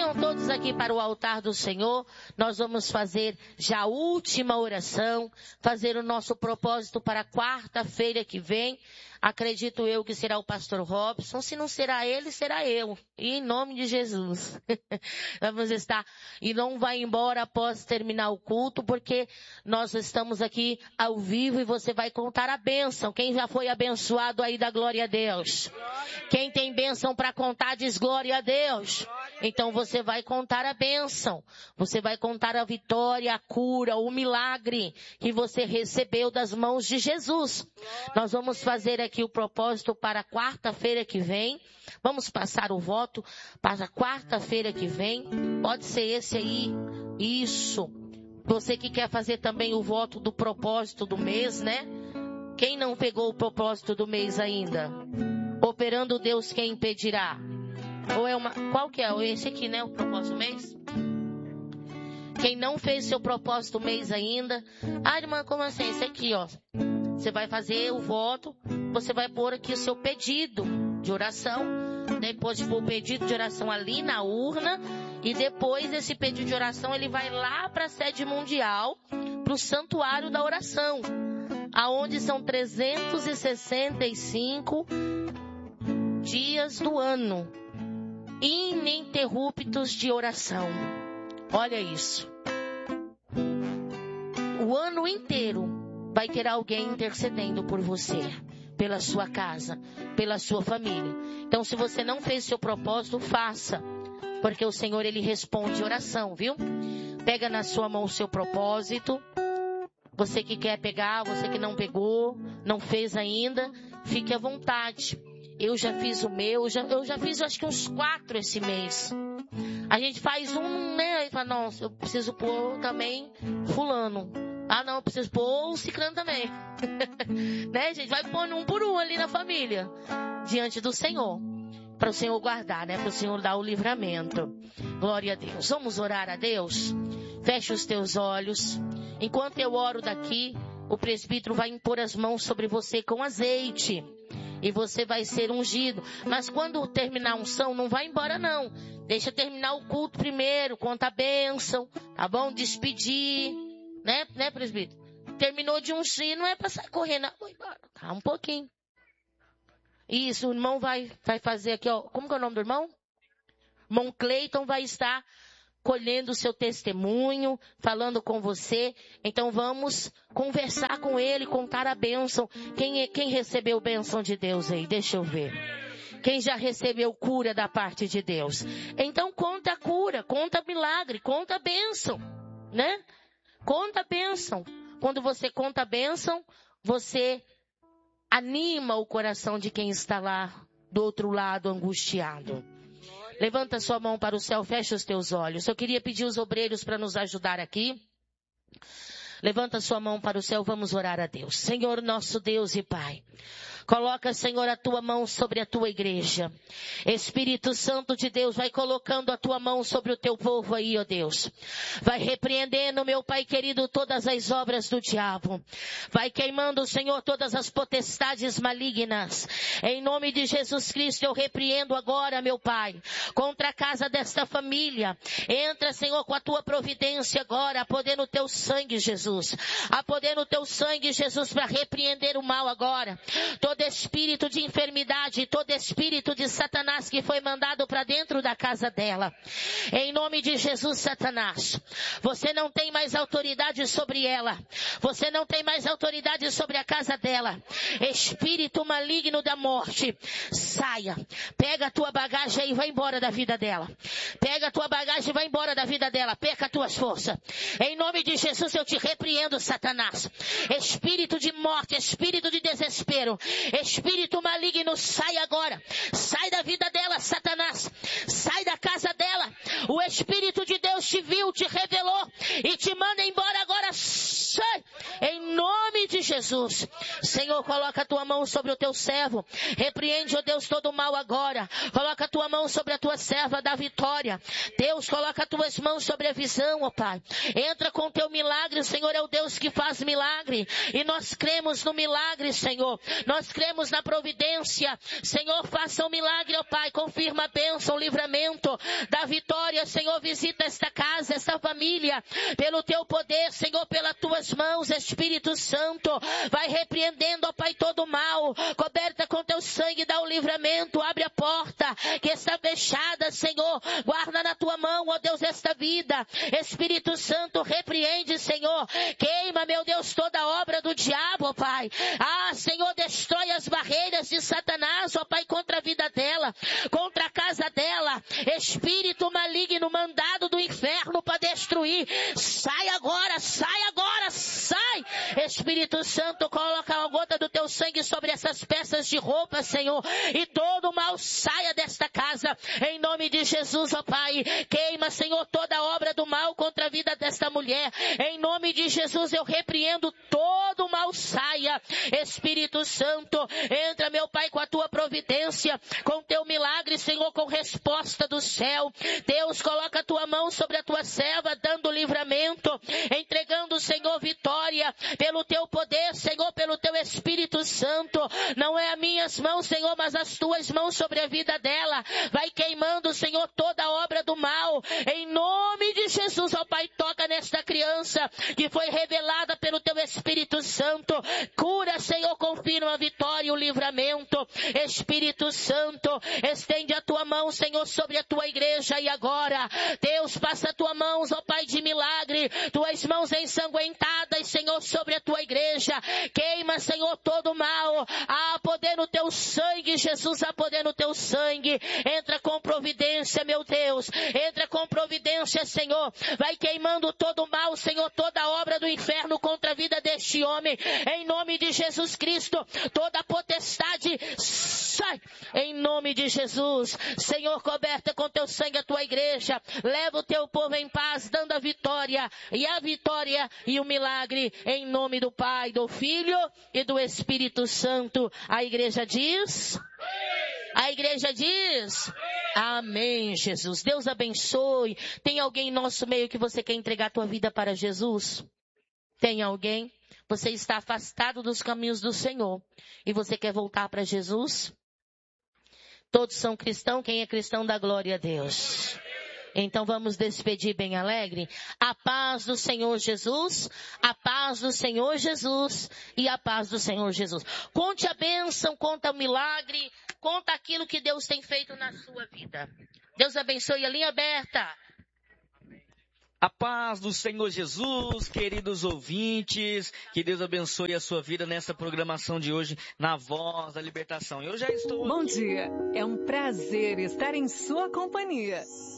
Venham todos aqui para o altar do Senhor. Nós vamos fazer já a última oração, fazer o nosso propósito para quarta-feira que vem. Acredito eu que será o pastor Robson. Se não será ele, será eu. E em nome de Jesus. Vamos estar. E não vai embora após terminar o culto, porque nós estamos aqui ao vivo e você vai contar a bênção. Quem já foi abençoado aí, dá glória a Deus. Quem tem bênção para contar, diz glória a Deus. Então você vai contar a bênção. Você vai contar a vitória, a cura, o milagre que você recebeu das mãos de Jesus. Nós vamos fazer aqui o propósito para quarta-feira que vem. Vamos passar o voto para quarta-feira que vem. Pode ser esse aí. Isso. Você que quer fazer também o voto do propósito do mês, né? Quem não pegou o propósito do mês ainda? Operando Deus, quem impedirá? Ou é uma... Qual que é? Esse aqui, né? O propósito do mês? Quem não fez seu propósito do mês ainda? Ah, irmã, como assim? Esse aqui, ó. Você vai fazer o voto, você vai pôr aqui o seu pedido de oração, depois de pôr o pedido de oração ali na urna, e depois esse pedido de oração ele vai lá para a sede mundial, para o santuário da oração, aonde são 365 dias do ano, ininterruptos de oração. Olha isso. O ano inteiro vai ter alguém intercedendo por você, pela sua casa, pela sua família. Então, se você não fez seu propósito, faça. Porque o Senhor, Ele responde oração, viu? Pega na sua mão o seu propósito. Você que quer pegar, você que não pegou, não fez ainda, fique à vontade. Eu já fiz o meu, eu já fiz acho que uns 4 esse mês. A gente faz um, né? E fala, nossa, eu preciso pôr também fulano. Ah, não, eu preciso pôr o ciclano também. Né, gente? Vai pôr um por um ali na família. Diante do Senhor. Para o Senhor guardar, né? Para o Senhor dar o livramento. Glória a Deus. Vamos orar a Deus? Feche os teus olhos. Enquanto eu oro daqui, o presbítero vai impor as mãos sobre você com azeite. E você vai ser ungido. Mas quando terminar a unção, não vai embora não. Deixa terminar o culto primeiro. Conta a bênção. Tá bom? Despedir. Né, presbítero? Terminou de ungir, não é pra sair correndo. Vou embora. Calma um pouquinho. Isso, o irmão vai fazer aqui, ó. Como que é o nome do irmão? Irmão Cleiton vai estar colhendo o seu testemunho, falando com você. Então vamos conversar com ele, contar a bênção. Quem recebeu bênção de Deus aí? Deixa eu ver. Quem já recebeu cura da parte de Deus? Então conta a cura, conta milagre, conta a bênção, né? Conta a bênção. Quando você conta a bênção, você anima o coração de quem está lá do outro lado angustiado. Levanta sua mão para o céu, fecha os teus olhos. Eu queria pedir os obreiros para nos ajudar aqui. Levanta sua mão para o céu, vamos orar a Deus. Senhor, nosso Deus e Pai. Coloca, Senhor, a tua mão sobre a tua igreja. Espírito Santo de Deus, vai colocando a tua mão sobre o teu povo aí, ó Deus. Vai repreendendo, meu Pai querido, todas as obras do diabo. Vai queimando, Senhor, todas as potestades malignas. Em nome de Jesus Cristo, eu repreendo agora, meu Pai, contra a casa desta família. Entra, Senhor, com a tua providência agora, a poder no teu sangue, Jesus. A poder no teu sangue, Jesus, para repreender o mal agora. Todo espírito de enfermidade, todo espírito de Satanás que foi mandado para dentro da casa dela. Em nome de Jesus, Satanás, você não tem mais autoridade sobre ela. Você não tem mais autoridade sobre a casa dela. Espírito maligno da morte, saia. Pega a tua bagagem e vai embora da vida dela. Pega a tua bagagem e vai embora da vida dela. Perca as tuas forças. Em nome de Jesus, eu te repreendo, Satanás. Espírito de morte, espírito de desespero. Espírito maligno, sai agora. Sai da vida dela, Satanás. Sai da casa dela. O Espírito de Deus te viu, te revelou e te manda embora agora. Sai. Em nome de Jesus. Jesus. Senhor, coloca a tua mão sobre o teu servo. Repreende, ó Deus, todo o mal agora. Coloca a tua mão sobre a tua serva da Vitória. Deus, coloca as tuas mãos sobre a visão, ó Pai. Entra com o teu milagre. O Senhor é o Deus que faz milagre. E nós cremos no milagre, Senhor. Nós cremos na providência. Senhor, faça um milagre, ó Pai. Confirma a bênção, o livramento da Vitória. Senhor, visita esta casa, esta família. Pelo teu poder, Senhor, pelas tuas mãos, Espírito Santo. Vai repreendendo, ó Pai, todo o mal. Coberta com teu sangue, dá o livramento. Abre a porta que está fechada, Senhor. Guarda na tua mão, ó Deus, esta vida. Espírito Santo, repreende, Senhor. Queima, meu Deus, toda a obra do diabo, ó Pai. Ah, Senhor, destrói as barreiras de Satanás, ó Pai, contra a vida dela, contra a casa dela. Espírito maligno, mandado do inferno para destruir. Sai agora, sai agora, sai. Espírito Santo, coloca a gota do teu sangue sobre essas peças de roupa, Senhor. E todo o mal saia desta casa. Em nome de Jesus, ó Pai. Queima, Senhor, toda a obra do mal contra a vida desta mulher. Em nome de Jesus, eu repreendo todo o mal saia. Espírito Santo, entra, meu Pai, com a tua providência, com teu milagre, Senhor, com resposta do céu. Deus, coloca a tua mão sobre a tua serva, dando livramento, entregando, Senhor, vitória, pelo teu poder, Senhor, pelo teu Espírito Santo. Não é as minhas mãos, Senhor, mas as tuas mãos sobre a vida dela. Vai queimando, Senhor, toda a obra do mal. Em nome de Jesus, ó Pai, toca nesta criança que foi revelada pelo teu Espírito Santo. Cura, Senhor, confirma a vitória e o livramento. Espírito Santo, estende a tua mão, Senhor, sobre a tua igreja e agora. Deus, passa a tua mão, ó Pai, de milagre. Tuas mãos ensanguentadas, Senhor, sobre a tua igreja. Queima, Senhor, todo o mal. Há poder no teu sangue, Jesus, há poder no teu sangue. Entra com providência, meu Deus. Entra com providência, Senhor. Vai queimando todo o mal, Senhor, toda a obra do inferno contra a vida deste homem. Em nome de Jesus Cristo, toda a potestade sai. Em nome de Jesus. Senhor, coberta com teu sangue a tua igreja. Leva o teu povo em paz, dando a vitória e o milagre. Em nome do Pai, do Filho e do Espírito Santo. A igreja diz... A igreja diz, amém, Jesus. Deus abençoe. Tem alguém em nosso meio que você quer entregar a tua vida para Jesus? Tem alguém? Você está afastado dos caminhos do Senhor e você quer voltar para Jesus? Todos são cristãos. Quem é cristão dá glória a Deus. Então vamos despedir bem alegre. A paz do Senhor Jesus, a paz do Senhor Jesus e a paz do Senhor Jesus. Conte a bênção, conta o milagre, conta aquilo que Deus tem feito na sua vida. Deus abençoe. A linha aberta. A paz do Senhor Jesus, queridos ouvintes, que Deus abençoe a sua vida nessa programação de hoje, na Voz da Libertação. Eu já estou aqui. Bom dia, é um prazer estar em sua companhia.